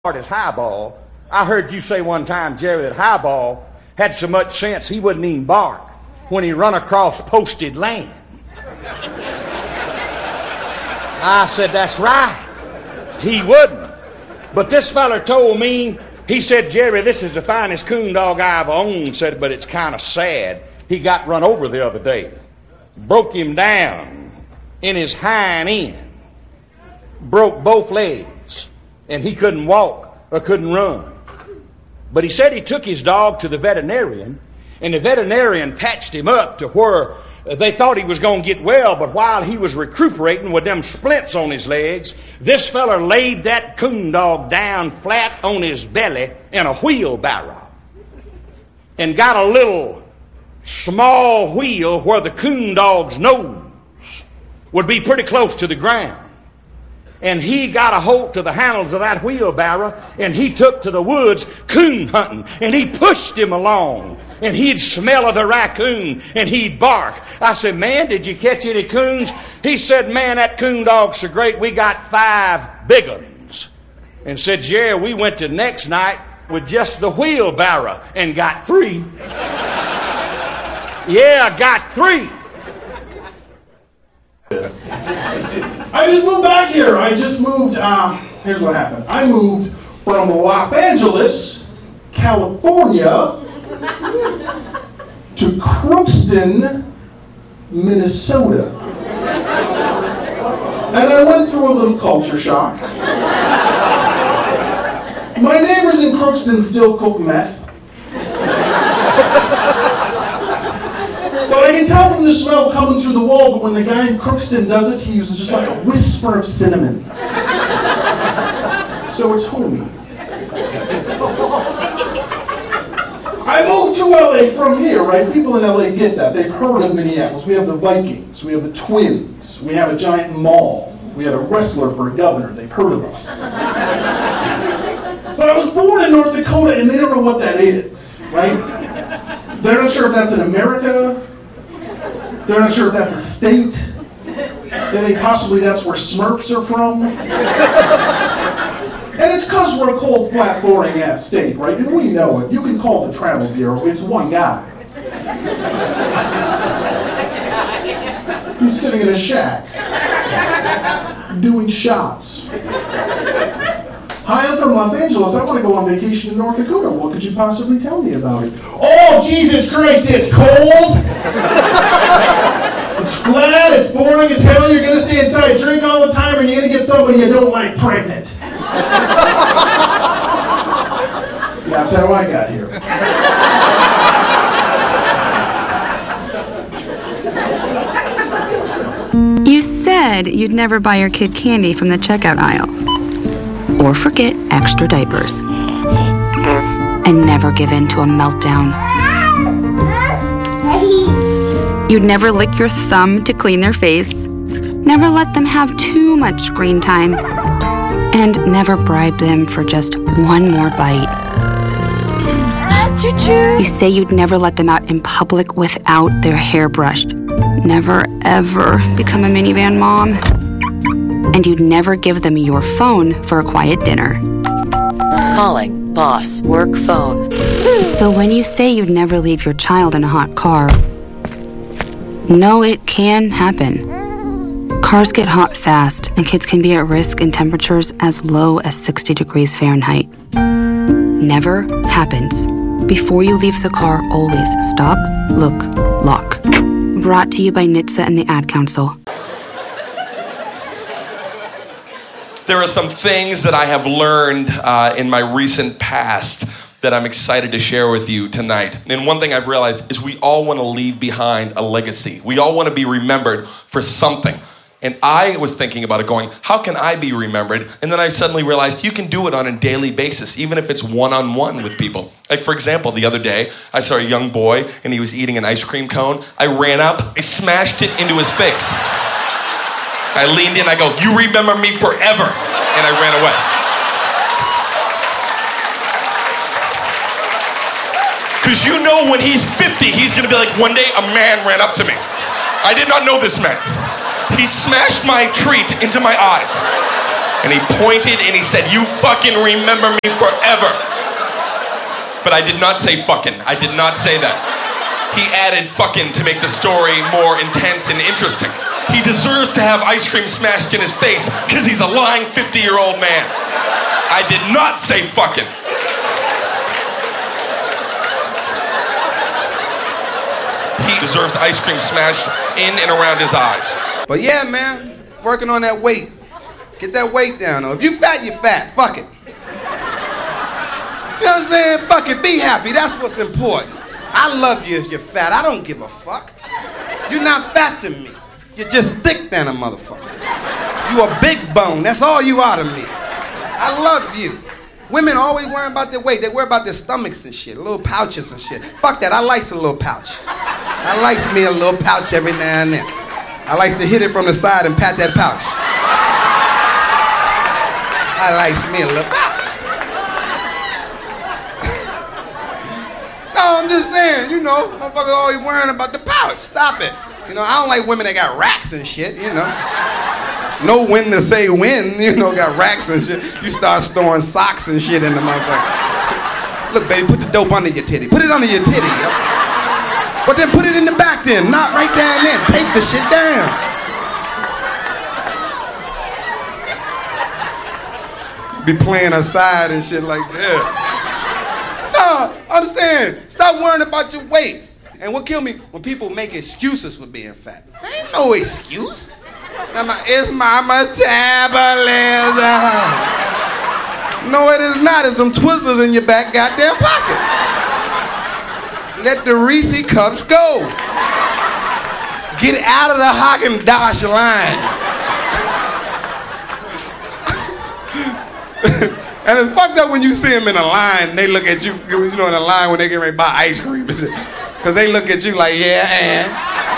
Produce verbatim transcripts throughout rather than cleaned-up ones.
as Highball. I heard you say one time, Jerry, that Highball had so much sense he wouldn't even bark when he run across posted land. I said, that's right. He wouldn't. But this feller told me, he said, Jerry, this is the finest coon dog I've owned, said, but it's kind of sad. He got run over the other day. Broke him down in his hind end. Broke both legs. And he couldn't walk or couldn't run. But he said he took his dog to the veterinarian, and the veterinarian patched him up to where they thought he was going to get well, but while he was recuperating with them splints on his legs, this feller laid that coon dog down flat on his belly in a wheelbarrow and got a little small wheel where the coon dog's nose would be pretty close to the ground. And he got a hold to the handles of that wheelbarrow, and he took to the woods coon hunting, and he pushed him along, and he'd smell of the raccoon, and he'd bark. I said, man, did you catch any coons? He said, man, that coon dog's so great, we got five big ones. And said, Jerry, we went to next night with just the wheelbarrow and got three. Yeah, got three. I just moved back here. I just moved, uh, here's what happened. I moved from Los Angeles, California, to Crookston, Minnesota. And I went through a little culture shock. My neighbors in Crookston still cook meth. But I can tell from the smell coming through the wall that when the guy in Crookston does it, he uses just like a whisper of cinnamon. So it's homey. I moved to L A from here, right? People in L A get that. They've heard of Minneapolis. We have the Vikings. We have the Twins. We have a giant mall. We had a wrestler for a governor. They've heard of us. But I was born in North Dakota, and they don't know what that is, right? They're not sure if that's in America. They're not sure if that's a state. They think possibly that's where Smurfs are from. And it's because we're a cold, flat, boring-ass state, right? And we know it. You can call the Travel Bureau. It's one guy. He's sitting in a shack, doing shots. Hi, I'm from Los Angeles. I want to go on vacation to North Dakota. What could you possibly tell me about it? Oh, Jesus Christ, it's cold! It's flat, it's boring as hell. You're going to stay inside, drink all the time, and you're going to get somebody you don't like pregnant. That's how I got here. You said you'd never buy your kid candy from the checkout aisle. Or forget extra diapers. And never give in to a meltdown. You'd never lick your thumb to clean their face. Never let them have too much screen time. And never bribe them for just one more bite. You say you'd never let them out in public without their hair brushed. Never, ever become a minivan mom. And you'd never give them your phone for a quiet dinner. Calling boss work phone. So when you say you'd never leave your child in a hot car, no, it can happen. Cars get hot fast, and kids can be at risk in temperatures as low as sixty degrees Fahrenheit. Never happens. Before you leave the car, always stop, look, lock. Brought to you by N H T S A and the Ad Council. There are some things that I have learned uh, in my recent past that I'm excited to share with you tonight. And one thing I've realized is we all want to leave behind a legacy. We all want to be remembered for something. And I was thinking about it going, how can I be remembered? And then I suddenly realized you can do it on a daily basis, even if it's one-on-one with people. Like, for example, the other day, I saw a young boy and he was eating an ice cream cone. I ran up, I smashed it into his face. I leaned in, I go, you remember me forever. And I ran away. Because you know when he's fifty, he's going to be like, one day a man ran up to me. I did not know this man. He smashed my treat into my eyes. And he pointed and he said, you fucking remember me forever. But I did not say fucking. I did not say that. He added fucking to make the story more intense and interesting. He deserves to have ice cream smashed in his face because he's a lying fifty-year-old man. I did not say fucking. He deserves ice cream smashed in and around his eyes. But yeah, man, working on that weight. Get that weight down, though. If you fat, you fat. Fuck it. You know what I'm saying? Fuck it. Be happy. That's what's important. I love you if you're fat. I don't give a fuck. You're not fat to me. You're just thick than a motherfucker. You a big bone. That's all you are to me. I love you. Women always worrying about their weight. They worry about their stomachs and shit, little pouches and shit. Fuck that. I likes a little pouch. I likes me a little pouch every now and then. I likes to hit it from the side and pat that pouch. I likes me a little pouch. No, I'm just saying, you know, motherfuckers always worrying about the pouch. Stop it. You know, I don't like women that got racks and shit, you know. Know when to say when, you know, got racks and shit. You start storing socks and shit in the motherfucker. Look, baby, put the dope under your titty. Put it under your titty, yo. But then put it in the back then, not right down there. Take the shit down. Be playing aside and shit like that. No, I'm saying, stop worrying about your weight. And what killed me, when people make excuses for being fat. There ain't no excuse. It's my metabolism. No, it is not. It's some Twizzlers in your back goddamn pocket. Let the Reese cups go. Get out of the Haagen-Dazs line. And it's fucked up when you see them in a line. They look at you, you know, in a line when they get ready to buy ice cream and shit. Because they look at you like, yeah, and.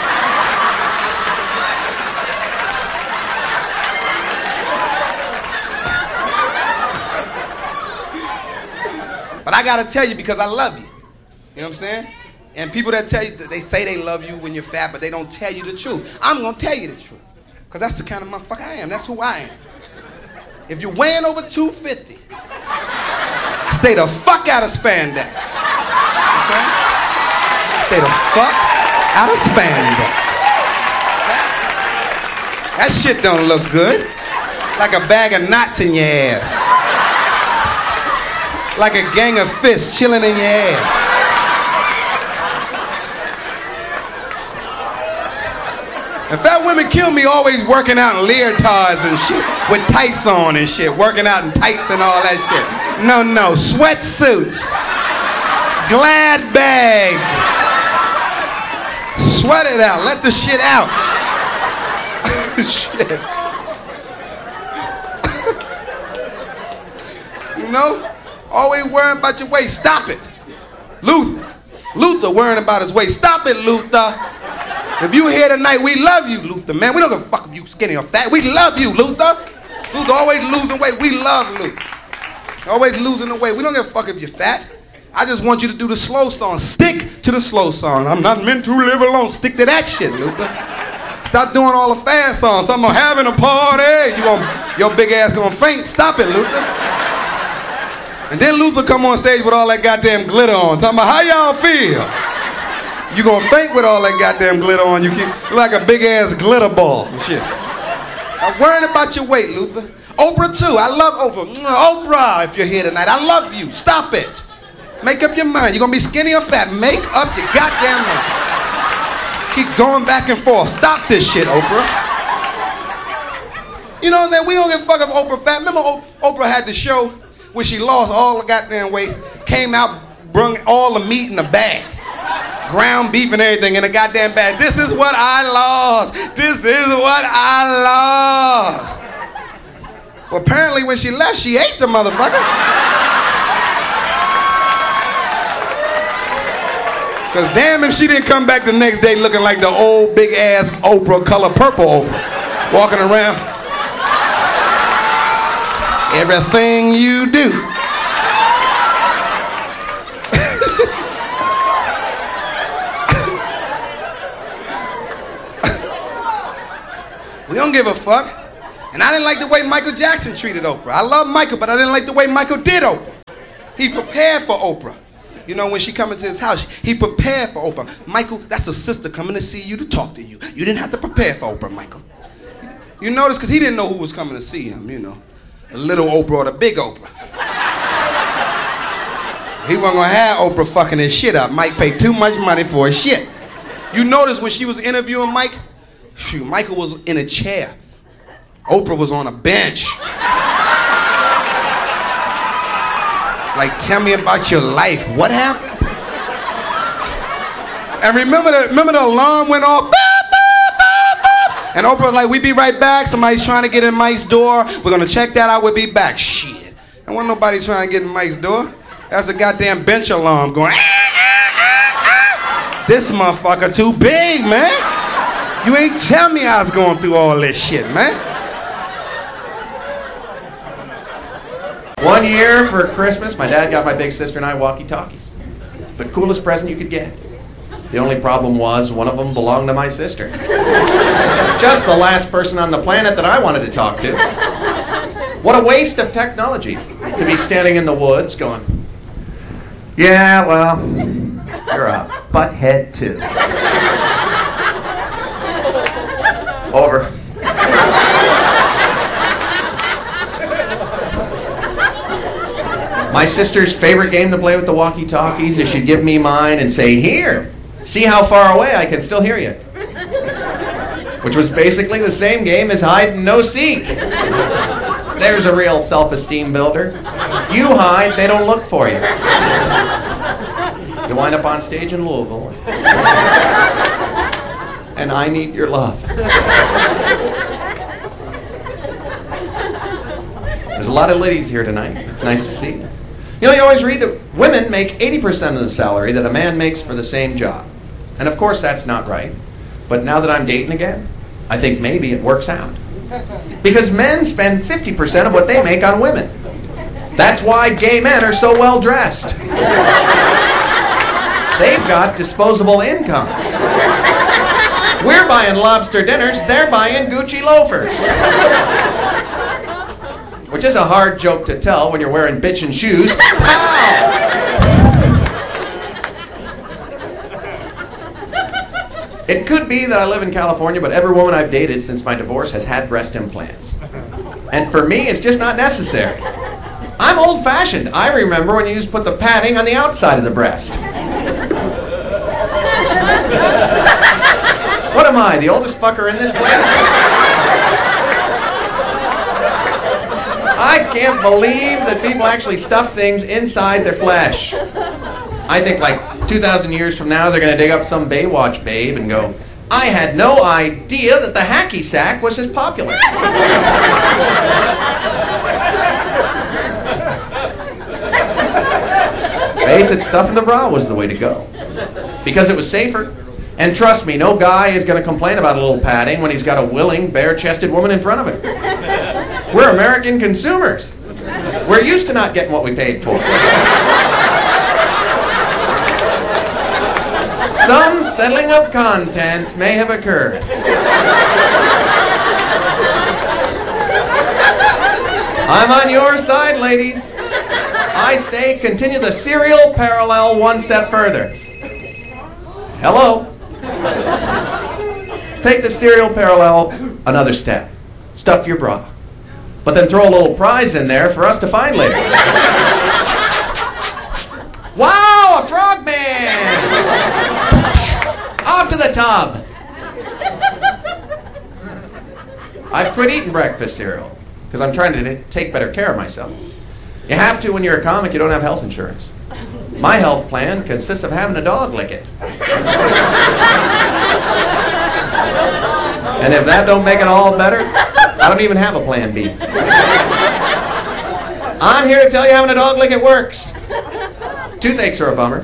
But I gotta tell you because I love you. You know what I'm saying? And people that tell you, they say they love you when you're fat, but they don't tell you the truth. I'm gonna tell you the truth. Because that's the kind of motherfucker I am. That's who I am. If you're weighing over two fifty, stay the fuck out of spandex. Okay? Stay the fuck out of spandex. That shit don't look good. Like a bag of knots in your ass. Like a gang of fists chilling in your ass. And fat women kill me always working out in leotards and shit, with tights on and shit, working out in tights and all that shit. No, no, sweatsuits, glad bag, sweat it out, let the shit out. Shit. You know? Always worrying about your weight. Stop it. Luther. Luther worrying about his weight. Stop it, Luther. If you here tonight, we love you, Luther, man. We don't give a fuck if you skinny or fat. We love you, Luther. Luther always losing weight. We love Luther. Always losing the weight. We don't give a fuck if you're fat. I just want you to do the slow song. Stick to the slow song. I'm not meant to live alone. Stick to that shit, Luther. Stop doing all the fast songs. I'm having a party. You gonna, your big ass gonna faint. Stop it, Luther. And then Luther come on stage with all that goddamn glitter on. Talking about how y'all feel. You gonna faint with all that goddamn glitter on. You keep like a big ass glitter ball and shit. I'm worrying about your weight, Luther. Oprah too. I love Oprah. Oprah, if you're here tonight, I love you. Stop it. Make up your mind. You gonna be skinny or fat? Make up your goddamn mind. Keep going back and forth. Stop this shit, Oprah. You know what I'm saying? We don't give a fuck if Oprah fat. Remember Oprah had the show where she lost all the goddamn weight, came out, brung all the meat in the bag. Ground beef and everything in a goddamn bag. This is what I lost. This is what I lost. Well, apparently when she left, she ate the motherfucker. Because damn if she didn't come back the next day looking like the old big ass Oprah, color purple Oprah, walking around. Everything you do. We don't give a fuck. And I didn't like the way Michael Jackson treated Oprah. I love Michael, but I didn't like the way Michael did Oprah. He prepared for Oprah. You know, when she come into his house, he prepared for Oprah. Michael, that's a sister coming to see you to talk to you. You didn't have to prepare for Oprah, Michael. You notice, because he didn't know who was coming to see him, you know. The little Oprah or the big Oprah. He wasn't going to have Oprah fucking his shit up. Mike paid too much money for his shit. You notice when she was interviewing Mike, phew, Michael was in a chair. Oprah was on a bench. Like, tell me about your life. What happened? And remember the, remember the alarm went off? Boop, boop, boop, boop. And Oprah was like, we'll be right back. Somebody's trying to get in Mike's door. We're going to check that out. We'll be back. Shit. There wasn't nobody trying to get in Mike's door. That's a goddamn bench alarm going, ah, ah, ah, ah. This motherfucker too big, man. You ain't tell me I was going through all this shit, man. One year for Christmas, my dad got my big sister and I walkie-talkies. The coolest present you could get. The only problem was one of them belonged to my sister. Just the last person on the planet that I wanted to talk to. What a waste of technology to be standing in the woods going, yeah, well, you're a butthead too. Over. My sister's favorite game to play with the walkie-talkies is she'd give me mine and say, here, see how far away I can still hear you. Which was basically the same game as hide and no seek. There's a real self-esteem builder. You hide, they don't look for you. You wind up on stage in Louisville. And I need your love. There's a lot of ladies here tonight. It's nice to see you. You know, you always read that women make eighty percent of the salary that a man makes for the same job. And of course that's not right. But now that I'm dating again, I think maybe it works out. Because men spend fifty percent of what they make on women. That's why gay men are so well dressed. They've got disposable income. We're buying lobster dinners, they're buying Gucci loafers. Which is a hard joke to tell when you're wearing bitchin' shoes. Pow! It could be that I live in California, but every woman I've dated since my divorce has had breast implants. And for me, it's just not necessary. I'm old-fashioned. I remember when you just put the padding on the outside of the breast. What am I, the oldest fucker in this place? I can't believe that people actually stuff things inside their flesh. I think like two thousand years from now, they're going to dig up some Baywatch babe and go, I had no idea that the hacky sack was as popular. Face it, stuffing the bra was the way to go. Because it was safer. And trust me, no guy is going to complain about a little padding when he's got a willing, bare-chested woman in front of him. We're American consumers. We're used to not getting what we paid for. Some settling of contents may have occurred. I'm on your side, ladies. I say continue the serial parallel one step further. Hello? Take the serial parallel another step. Stuff your bra. But then throw a little prize in there for us to find later. Wow, a frogman! Off to the tub. I've quit eating breakfast cereal because I'm trying to take better care of myself. You have to when you're a comic, you don't have health insurance. My health plan consists of having a dog lick it. And if that don't make it all better, I don't even have a plan B. I'm here to tell you having a dog lick it works. Toothaches are a bummer.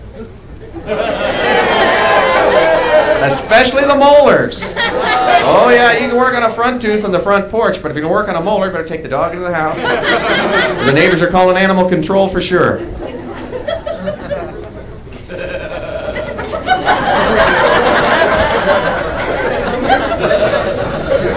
Especially the molars. Oh yeah, you can work on a front tooth on the front porch, but if you can work on a molar, you better take the dog into the house. The neighbors are calling animal control for sure.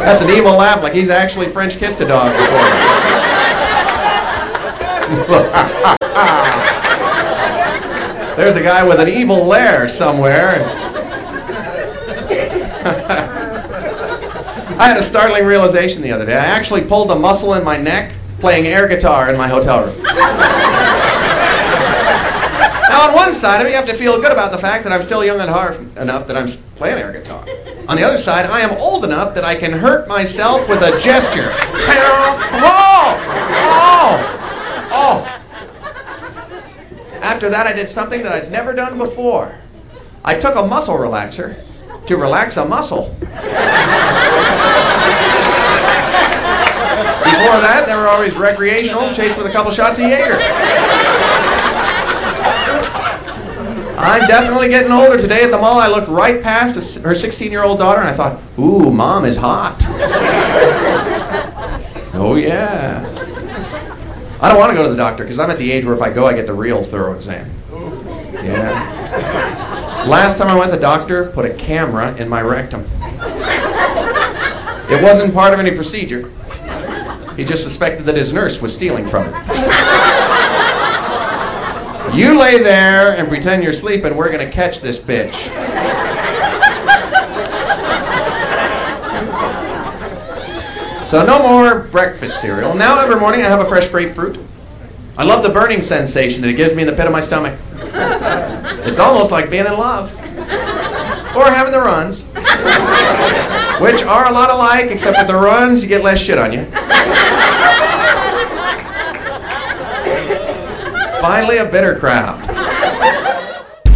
That's an evil laugh, like he's actually French kissed a dog before. There's a guy with an evil lair somewhere. I had a startling realization the other day. I actually pulled a muscle in my neck playing air guitar in my hotel room. Now, on one side of it, you have to feel good about the fact that I'm still young and hard enough that I'm playing air guitar. On the other side, I am old enough that I can hurt myself with a gesture. Oh! Oh! Oh! After that, I did something that I'd never done before. I took a muscle relaxer to relax a muscle. Before that, they were always recreational, chased with a couple shots of Jaeger. I'm definitely getting older. Today at the mall, I looked right past a, her sixteen-year-old daughter, and I thought, ooh, Mom is hot. Oh, yeah. I don't want to go to the doctor, because I'm at the age where if I go, I get the real thorough exam. Yeah. Last time I went to the doctor, put a camera in my rectum. It wasn't part of any procedure. He just suspected that his nurse was stealing from him. You lay there and pretend you're sleeping. We're going to catch this bitch. So no more breakfast cereal. Now every morning I have a fresh grapefruit. I love the burning sensation that it gives me in the pit of my stomach. It's almost like being in love. Or having the runs. Which are a lot alike, except with the runs, you get less shit on you. Finally, a bitter crowd.